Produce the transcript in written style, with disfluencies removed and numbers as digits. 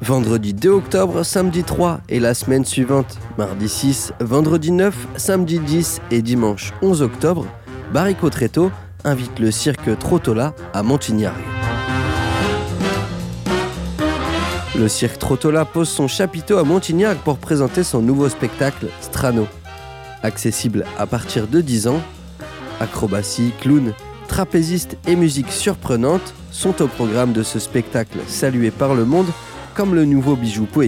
Vendredi 2 octobre, samedi 3 et la semaine suivante, mardi 6, vendredi 9, samedi 10 et dimanche 11 octobre, Baricot Tréteau invite le cirque Trottola à Montignargues. Le cirque Trottola pose son chapiteau à Montignargues pour présenter son nouveau spectacle Strano. Accessible à partir de 10 ans, acrobatie, clown, trapézistes et musique surprenante sont au programme de ce spectacle salué par le monde comme le nouveau bijou poétique